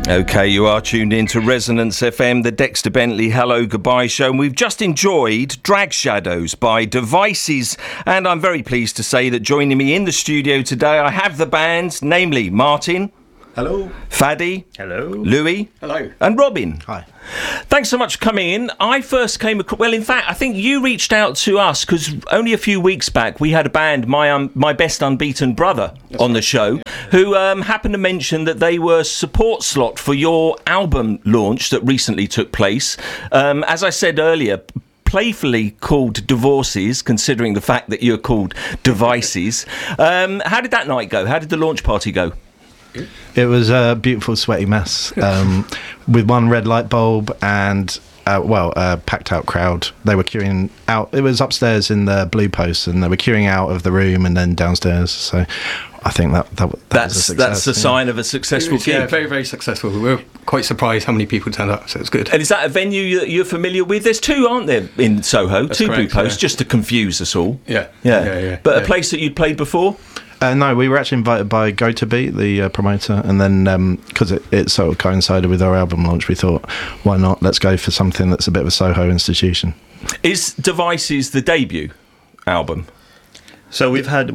Okay, you are tuned in to Resonance FM, the Dexter Bentley Hello Goodbye show, and we've just enjoyed Drag Shadows by Devices, and I'm very pleased to say that joining me in the studio today I have the band, namely Martin. Hello. Faddy. Hello. Louis. Hello. And Robin. Hi. Thanks so much for coming in. I first came across... Well, in fact, I think you reached out to us because only a few weeks back we had a band, My Best Unbeaten Brother, on the show, who happened to mention that they were support slot for your album launch that recently took place. As I said earlier, playfully called Divorces, considering the fact that you're called Devices. How did that night go? How did the launch party go? It was a beautiful, sweaty mess with one red light bulb and, a packed out crowd. They were queuing out. It was upstairs in the Blue Post, and they were queuing out of the room and then downstairs. So I think that was a success. That's a sign of a successful gig. Yeah, very, very successful. We were quite surprised how many people turned up, so it's good. And is that a venue that you're familiar with? There's two, aren't there, in Soho? That's two correct, Blue Posts, yeah. just to confuse us all. Yeah. But a place that you'd played before? No, we were actually invited by Go To Beat, the promoter, and then because it sort of coincided with our album launch, we thought, why not? Let's go for something that's a bit of a Soho institution. Is Devices the debut album? So we had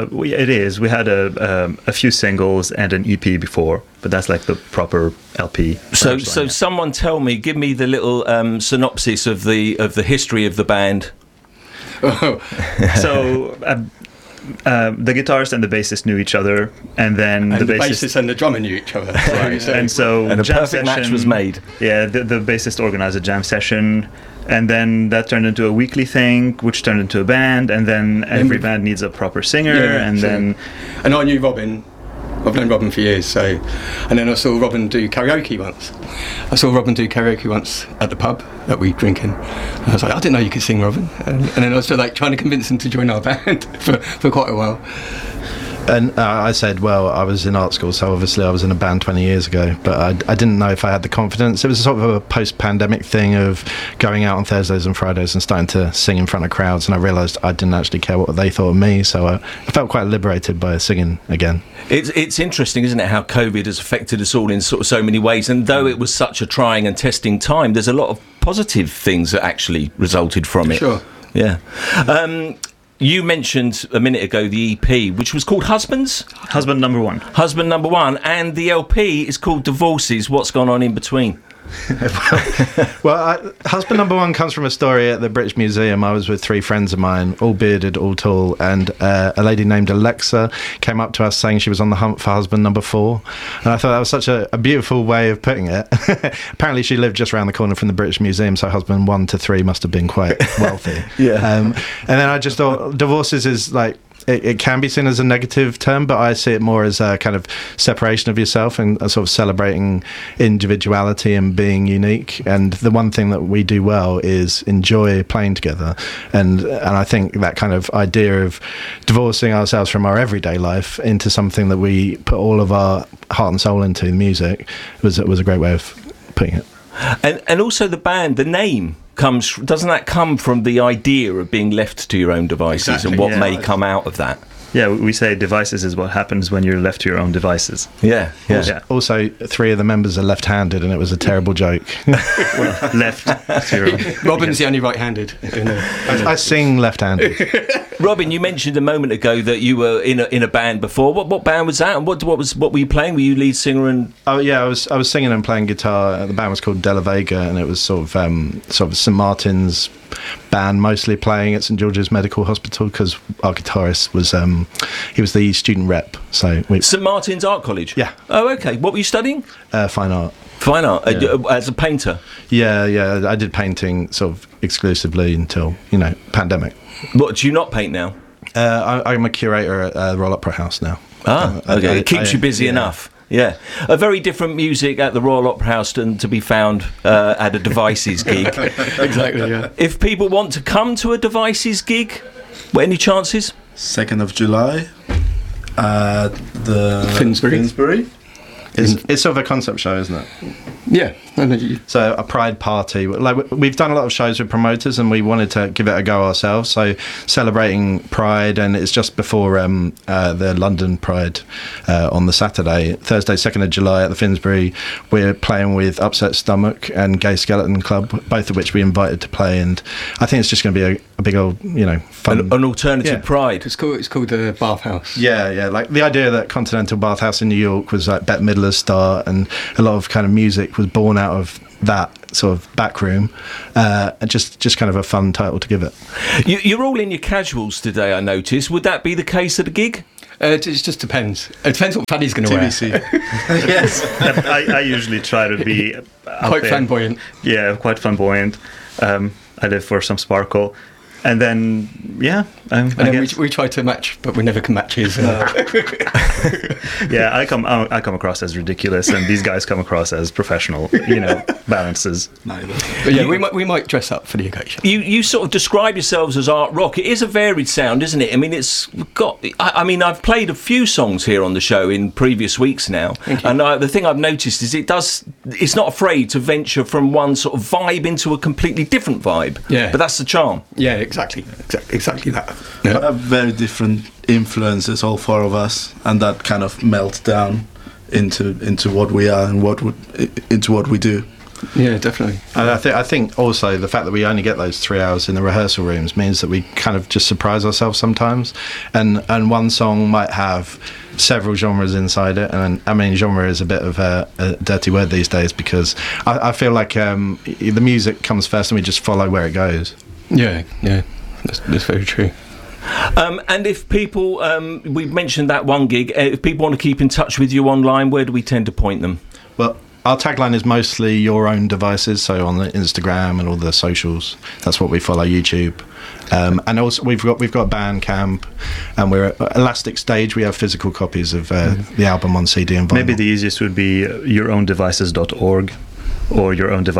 a few singles and an EP before, but that's like the proper LP. So someone give me the little synopsis of the history of the band. So the guitarist and the bassist knew each other, and then the bassist and the drummer knew each other. Right. And a jam perfect match was made. Yeah, the bassist organized a jam session, and then that turned into a weekly thing, which turned into a band, and then every band needs a proper singer, and I knew Robin. I've known Robin for years, and then I saw Robin do karaoke once. At the pub that we drink in. And I was like, I didn't know you could sing, Robin. And then I was trying to convince him to join our band for quite a while. And I said, well, I was in art school, so obviously I was in a band 20 years ago, but I didn't know if I had the confidence. It was sort of a post-pandemic thing of going out on Thursdays and Fridays and starting to sing in front of crowds, and I realised I didn't actually care what they thought of me, so I felt quite liberated by singing again. It's interesting, isn't it, how COVID has affected us all in so many ways, and though it was such a trying and testing time, there's a lot of positive things that actually resulted from it. Sure. Yeah. You mentioned a minute ago the EP, which was called Husband Number One, and the LP is called Divorces. What's gone on in between? Husband Number One comes from a story at the British Museum. I was with three friends of mine, all bearded, all tall, and a lady named Alexa came up to us saying she was on the hunt for husband number 4, and I thought that was such a beautiful way of putting it. Apparently she lived just around the corner from the British Museum, so husband 1 to 3 must have been quite wealthy. And then I just thought Divorces is like, it can be seen as a negative term, but I see it more as a kind of separation of yourself and a sort of celebrating individuality and being unique. And the one thing that we do well is enjoy playing together. And I think that kind of idea of divorcing ourselves from our everyday life into something that we put all of our heart and soul into, music, was a great way of putting it. And also the band, the name doesn't that come from the idea of being left to your own devices and what may come out of that? Yeah, we say devices is what happens when you're left to your own devices. Yeah. Also, 3 of the members are left-handed, and it was a terrible joke. Left to your own. Robin's the only right-handed. I sing left-handed. Robin, you mentioned a moment ago that you were in a band before. What band was that, and what were you playing? Were you lead singer and? Oh yeah, I was singing and playing guitar. The band was called De La Vega, and it was sort of St Martin's band, mostly playing at St George's Medical Hospital, because our guitarist was he was the student rep. So St Martin's Art College. Yeah. Oh, okay. What were you studying? Fine art. Fine art, as a painter. Yeah. I did painting sort of exclusively until pandemic. What, do you not paint now? I'm a curator at the Royal Opera House now. Okay. It keeps you busy enough. Yeah, a very different music at the Royal Opera House than to be found at a Devices gig. Exactly, yeah. If people want to come to a Devices gig, any chances? 2nd of July at the Finsbury. It's sort of a concept show, isn't it? Yeah. So a Pride party. Like we've done a lot of shows with promoters, and we wanted to give it a go ourselves. So celebrating Pride, and it's just before the London Pride on the Thursday, 2nd of July at the Finsbury. We're playing with Upset Stomach and Gay Skeleton Club, both of which we invited to play. And I think it's just going to be a big old, fun. An alternative Pride. It's called the Bathhouse. Yeah. Like the idea that Continental Bathhouse in New York was like Bette Midler's start, and a lot of kind of music was born out of that sort of back room, and just kind of a fun title to give it. You're all in your casuals today, I notice. Would that be the case at a gig? It just depends. It depends what Paddy's going to wear. Yes. I usually try to be Quite flamboyant. Yeah, quite flamboyant. I live for some sparkle. And then, and then we try to match, but we never can match his. Yeah, I come across as ridiculous, and these guys come across as professional, balances. But yeah, we might dress up for the occasion. You sort of describe yourselves as art rock. It is a varied sound, isn't it? I mean, I've played a few songs here on the show in previous weeks now, and the thing I've noticed is it's not afraid to venture from one sort of vibe into a completely different vibe. Yeah, but that's the charm. Yeah, exactly that. Yeah. Very different influences, all four of us, and that kind of melts down into what we are and into what we do. Yeah, definitely. And I think also the fact that we only get those 3 hours in the rehearsal rooms means that we kind of just surprise ourselves sometimes, and one song might have several genres inside it. And I mean, genre is a bit of a dirty word these days, because I feel like the music comes first and we just follow where it goes. Yeah, that's very true. And if people, we've mentioned that one gig, if people want to keep in touch with you online, where do we tend to point them? Well, our tagline is mostly your own devices, so on the Instagram and all the socials. That's what we follow, YouTube. And also we've got Bandcamp, and we're at Elastic Stage. We have physical copies of the album on CD and vinyl. Maybe the easiest would be yourowndevices.org or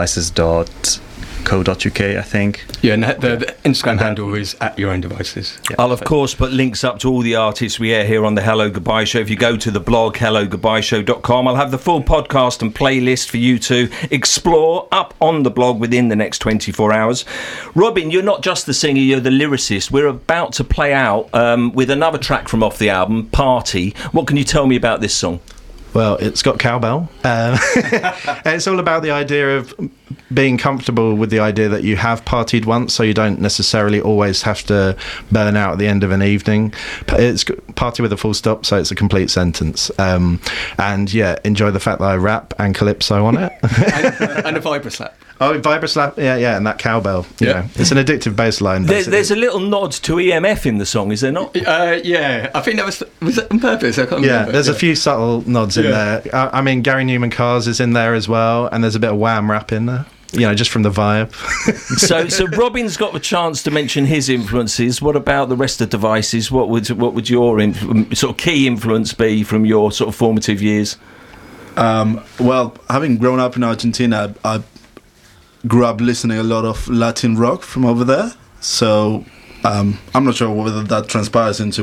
yourowndevices.co.uk, I think. Yeah, and the Instagram handle is @yourowndevices. Yeah. I'll of course put links up to all the artists we air here on the Hello Goodbye Show. If you go to the blog hellogoodbyeshow.com, I'll have the full podcast and playlist for you to explore up on the blog within the next 24 hours. Robin, you're not just the singer, you're the lyricist. We're about to play out with another track from off the album, Party. What can you tell me about this song? Well, it's got cowbell. It's all about the idea of being comfortable with the idea that you have partied once, so you don't necessarily always have to burn out at the end of an evening. It's party with a full stop, so it's a complete sentence. And yeah, enjoy the fact that I rap and calypso on it. and a vibra-slap. Oh, vibra-slap, yeah, and that cowbell. Yeah, it's an addictive bass line. There's a little nod to EMF in the song, is there not? Yeah, I think that was that on purpose. I can't remember. There's a few subtle nods in there. I mean, Gary Newman-Cars is in there as well, and there's a bit of Wham rap in there. Just from the vibe. So Robin's got the chance to mention his influences. What about the rest of Devices? What would your sort of key influence be from your sort of formative years? Well, having grown up in Argentina, I grew up listening a lot of Latin rock from over there. So I'm not sure whether that transpires into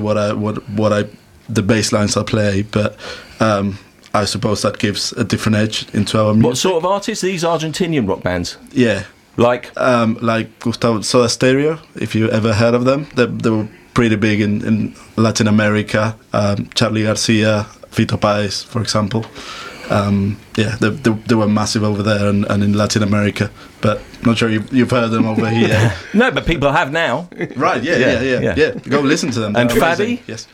the bass lines I play, but I suppose that gives a different edge into our music. What sort of artists? These Argentinian rock bands? Yeah. Like Gustavo Soda Stereo, if you ever heard of them. They were pretty big in Latin America. Charlie Garcia, Fito Páez, for example. They were massive over there and in Latin America, but not sure you've heard them over here. No, but people have now. Right, yeah. Go listen to them. And Faddy? Yes.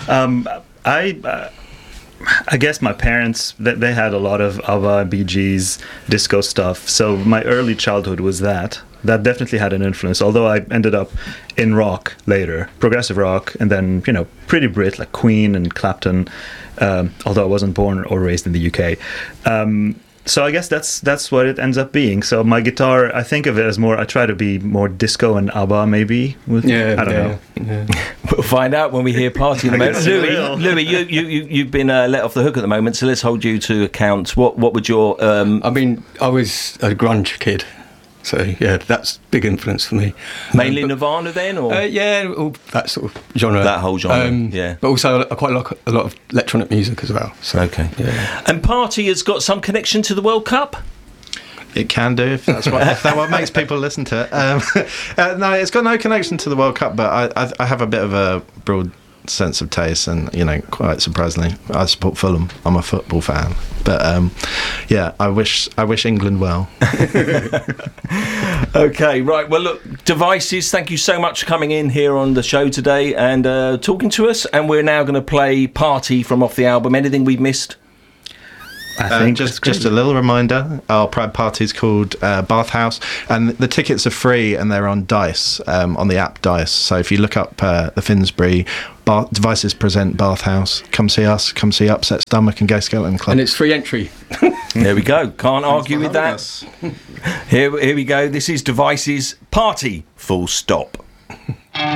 I guess my parents, they had a lot of ABBA, Bee Gees, disco stuff, so my early childhood was that. That definitely had an influence, although I ended up in rock later, progressive rock, and then, pretty Brit, like Queen and Clapton, although I wasn't born or raised in the UK. So I guess that's what it ends up being. So my guitar, I think of it as more, I try to be more disco and ABBA maybe. I don't know. Yeah. We'll find out when we hear Party in a minute. Louis, you've been let off the hook at the moment, so let's hold you to account. What would your... I mean, I was a grunge kid. So yeah, that's big influence for me. Mainly Nirvana then, or all that sort of genre. That whole genre, But also I quite like a lot of electronic music as well. So, okay. Yeah. And Party has got some connection to the World Cup. It can do if that's what makes people listen to it. No, it's got no connection to the World Cup, but I have a bit of a broad sense of taste, and quite surprisingly, I support Fulham. I'm a football fan, but yeah, I wish England well. Okay, right. Well, look, Devices, thank you so much for coming in here on the show today and talking to us. And we're now going to play Party from off the album. Anything we've missed? I think just a little reminder, our Pride Party is called Bathhouse, and the tickets are free and they're on Dice, on the app Dice. So if you look up the Finsbury Devices present Bathhouse, come see us, come see Upset Stomach and Gay Skeleton Club. And it's free entry. There we go. Can't argue with that. Here we go. This is Devices Party, full stop.